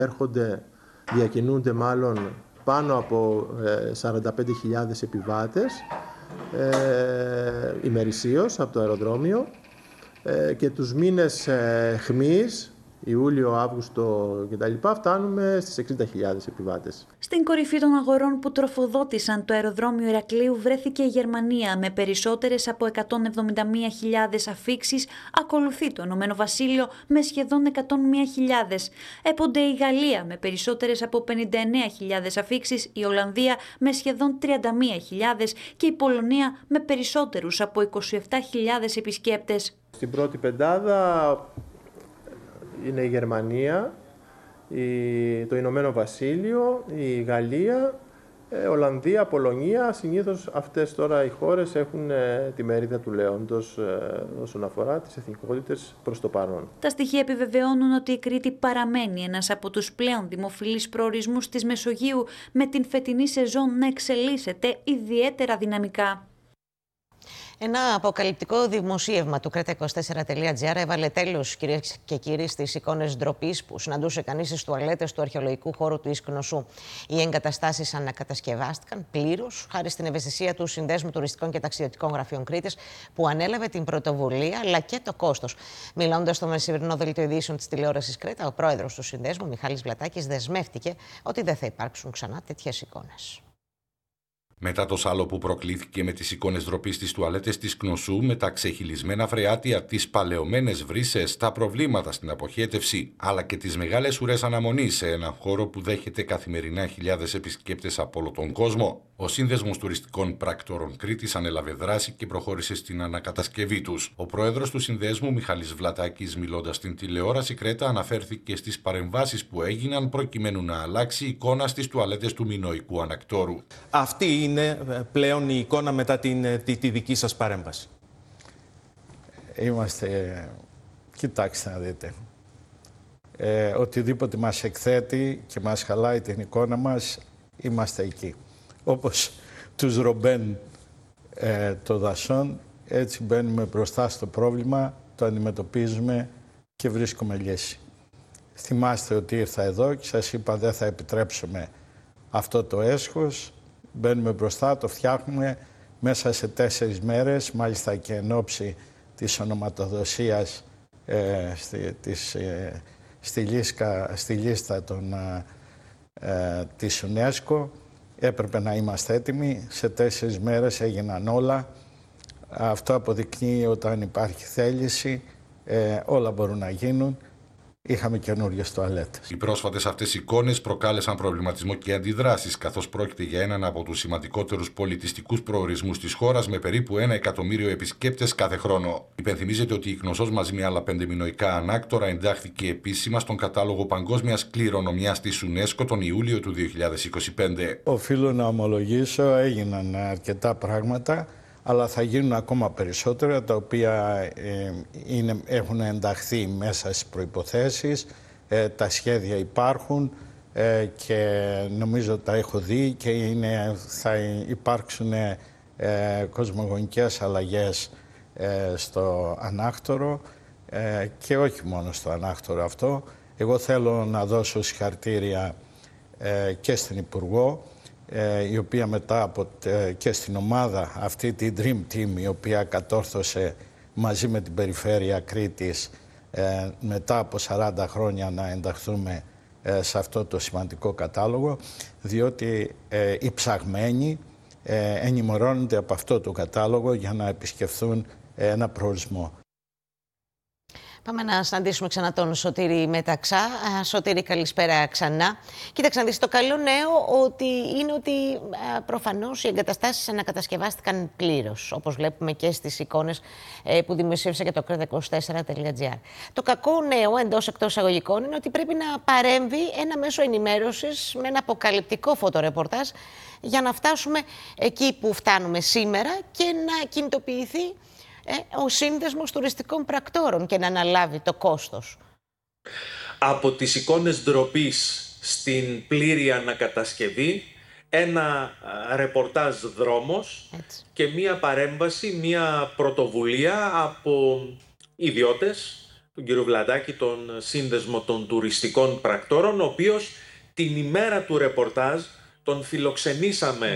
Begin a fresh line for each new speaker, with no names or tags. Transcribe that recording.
Διακινούνται μάλλον πάνω από 45.000 επιβάτες ημερησίως από το αεροδρόμιο και τους μήνες χμής, Ιούλιο, Αύγουστο κτλ. Φτάνουμε στις 60.000 επιβάτες.
Στην κορυφή των αγορών που τροφοδότησαν το αεροδρόμιο Ηρακλείου βρέθηκε η Γερμανία με περισσότερες από 171.000 αφίξεις, ακολουθεί το Ηνωμένο Βασίλειο με σχεδόν 101.000. Έπονται η Γαλλία με περισσότερες από 59.000 αφίξεις, η Ολλανδία με σχεδόν 31.000 και η Πολωνία με περισσότερους από 27.000 επισκέπτες.
Στην πρώτη πεντάδα είναι η Γερμανία, το Ηνωμένο Βασίλειο, η Γαλλία, Ολλανδία, Πολωνία. Συνήθως αυτές τώρα οι χώρες έχουν τη μερίδα του λέοντος όσον αφορά τις εθνικότητες προς το παρόν.
Τα στοιχεία επιβεβαιώνουν ότι η Κρήτη παραμένει ένας από τους πλέον δημοφιλείς προορισμούς της Μεσογείου, με την φετινή σεζόν να εξελίσσεται ιδιαίτερα δυναμικά.
Ένα αποκαλυπτικό δημοσίευμα του Creta24.gr έβαλε τέλος, κυρίες και κύριοι, στις εικόνες ντροπής που συναντούσε κανείς στις τουαλέτες του αρχαιολογικού χώρου του Ισκνωσού. Οι εγκαταστάσεις ανακατασκευάστηκαν πλήρως χάρη στην ευαισθησία του Συνδέσμου Τουριστικών και Ταξιδιωτικών Γραφείων Κρήτης, που ανέλαβε την πρωτοβουλία αλλά και το κόστος. Μιλώντας στο μεσημερινό δελτίο ειδήσεων της τηλεόρασης Κρέτα, ο πρόεδρος του Συνδέσμου, Μιχάλης Βλατάκης, δεσμεύτηκε ότι δεν θα υπάρξουν ξανά τέτοιες εικόνες.
Μετά το σάλο που προκλήθηκε με τις εικόνες ντροπής στις τουαλέτες της Κνωσού, με τα ξεχυλισμένα φρεάτια, τις παλαιωμένες βρύσες, τα προβλήματα στην αποχέτευση, αλλά και τις μεγάλες ουρές αναμονής σε έναν χώρο που δέχεται καθημερινά χιλιάδες επισκέπτες από όλο τον κόσμο, ο Σύνδεσμος Τουριστικών Πράκτορων Κρήτης ανέλαβε δράση και προχώρησε στην ανακατασκευή τους. Ο πρόεδρος του Συνδέσμου, Μιχάλης Βλατάκης, μιλώντας στην τηλεόραση Κρέτα, αναφέρθηκε στις παρεμβάσεις που έγιναν προκειμένου να αλλάξει η εικόνα στις τουαλέτες του Μινωικού Ανακτόρου.
Αυτή είναι πλέον η εικόνα μετά τη δική σας παρέμβαση.
Κοιτάξτε να δείτε. Οτιδήποτε μας εκθέτει και μας χαλάει την εικόνα μας, είμαστε εκεί. Όπως τους Ρομπέν των δασών, έτσι μπαίνουμε μπροστά στο πρόβλημα, το αντιμετωπίζουμε και βρίσκουμε λύση. Θυμάστε ότι ήρθα εδώ και σας είπα δεν θα επιτρέψουμε αυτό το έσχος. Μπαίνουμε μπροστά, το φτιάχνουμε μέσα σε 4 μέρες, μάλιστα και εν ώψη της ονοματοδοσίας στη λίστα της UNESCO. Έπρεπε να είμαστε έτοιμοι, σε 4 μέρες έγιναν όλα. Αυτό αποδεικνύει όταν υπάρχει θέληση, όλα μπορούν να γίνουν. Είχαμε καινούριες τουαλέτες.
Οι πρόσφατες αυτές εικόνες προκάλεσαν προβληματισμό και αντιδράσεις, καθώς πρόκειται για έναν από τους σημαντικότερους πολιτιστικούς προορισμούς της χώρας, με περίπου 1 εκατομμύριο επισκέπτες κάθε χρόνο. Υπενθυμίζεται ότι η Κνωσός μαζί με άλλα 5 μινωικά ανάκτορα εντάχθηκε επίσημα στον κατάλογο παγκόσμιας κληρονομιάς της UNESCO τον Ιούλιο του 2025.
Οφείλω να ομολογήσω, έγιναν αρκετά πράγματα, αλλά θα γίνουν ακόμα περισσότερα, τα οποία έχουν ενταχθεί μέσα στις προϋποθέσεις. Τα σχέδια υπάρχουν και νομίζω τα έχω δει και θα υπάρξουν κοσμογονικές αλλαγές στο ανάκτορο και όχι μόνο στο ανάκτορο αυτό. Εγώ θέλω να δώσω συγχαρητήρια και στην Υπουργό, η οποία μετά και στην ομάδα αυτή τη Dream Team, η οποία κατόρθωσε μαζί με την Περιφέρεια Κρήτης μετά από 40 χρόνια να ενταχθούμε σε αυτό το σημαντικό κατάλογο, διότι οι ψαγμένοι ενημερώνονται από αυτό το κατάλογο για να επισκεφθούν ένα προορισμό.
Πάμε να συναντήσουμε ξανά τον Σωτήρη Μεταξά. Σωτήρη, καλησπέρα ξανά. Κοίταξε να δεις, το καλό νέο είναι ότι προφανώς οι εγκαταστάσεις ανακατασκευάστηκαν πλήρως, όπως βλέπουμε και στις εικόνες που δημοσίευσε και το Creta24.gr. Το κακό νέο, εντός-εκτός εισαγωγικών, είναι ότι πρέπει να παρέμβει ένα μέσο ενημέρωσης με ένα αποκαλυπτικό φωτορεπορτάζ για να φτάσουμε εκεί που φτάνουμε σήμερα και να κινητοποιηθεί ο Σύνδεσμος Τουριστικών Πρακτόρων και να αναλάβει το κόστος.
Από τις εικόνες ντροπής στην πλήρη ανακατασκευή, ένα ρεπορτάζ δρόμος. Έτσι. Και μία παρέμβαση, μία πρωτοβουλία από ιδιώτες,
τον κύριο Βλαντάκη, τον Σύνδεσμο των Τουριστικών Πρακτόρων, ο οποίος την ημέρα του ρεπορτάζ τον φιλοξενήσαμε